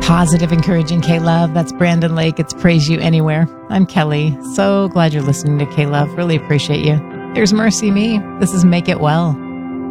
Positive, encouraging K-Love. That's Brandon Lake. It's Praise You Anywhere. I'm Kelly. So glad you're listening to K-Love. Really appreciate you. Here's Mercy Me. This is Make It Well.